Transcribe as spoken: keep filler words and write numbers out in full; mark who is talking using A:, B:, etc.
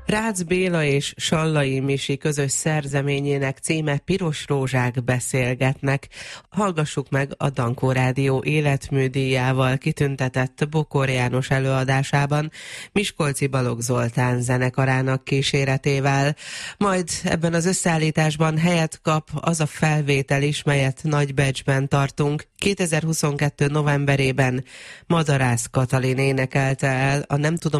A: Rácz Béla és Sallai Misi közös szerzeményének címe Piros rózsák beszélgetnek. Hallgassuk meg a Dankó Rádió életműdíjával kitüntetett Bokor János előadásában Miskolci Balogh Zoltán zenekarának kíséretével. Majd ebben az összeállításban helyet kap az a felvétel is, melyet Nagybecsben tartunk. kétezer-huszonkettő novemberében Madarász Katalin énekelte el a Nem tudom